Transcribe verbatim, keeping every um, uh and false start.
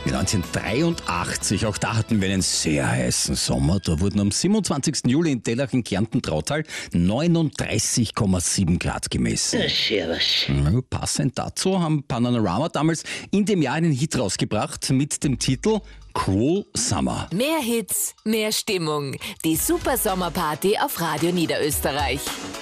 neunzehnhundertdreiundachtzig, auch da hatten wir einen sehr heißen Sommer. Da wurden am siebenundzwanzigsten Juli in Tellach in Kärnten-Trautal neununddreißig Komma sieben Grad gemessen. Servus. Ja, passend dazu haben Panorama damals in dem Jahr einen Hit rausgebracht mit dem Titel Cruel Summer. Mehr Hits, mehr Stimmung. Die Super Sommerparty auf Radio Niederösterreich.